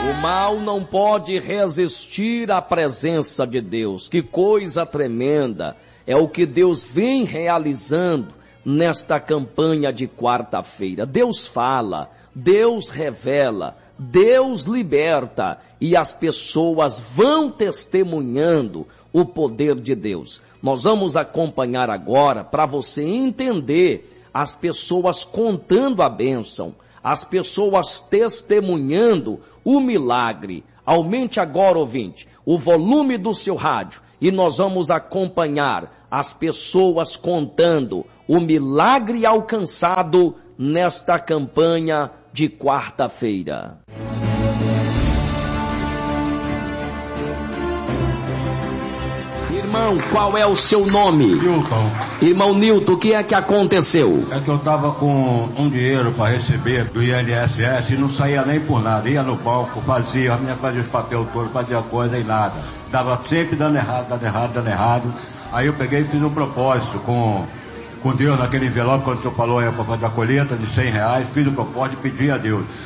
O mal não pode resistir à presença de Deus. Que coisa tremenda é o que Deus vem realizando nesta campanha de quarta-feira. Deus fala, Deus revela, Deus liberta e as pessoas vão testemunhando o poder de Deus. Nós vamos acompanhar agora para você entender as pessoas contando a bênção, as pessoas testemunhando o milagre. Aumente agora, ouvinte, o volume do seu rádio e nós vamos acompanhar as pessoas contando o milagre alcançado nesta campanha de quarta-feira. Irmão, qual é o seu nome? Nilton. Irmão Nilton, o que é que aconteceu? É que eu tava com um dinheiro para receber do INSS e não saía nem por nada. Ia no banco, fazia os papéis todos, fazia coisa e nada. Dava sempre dando errado. Aí eu peguei e fiz um propósito com Deus naquele envelope, quando o senhor falou para fazer a colheita de R$100, fiz o propósito e pedi a Deus.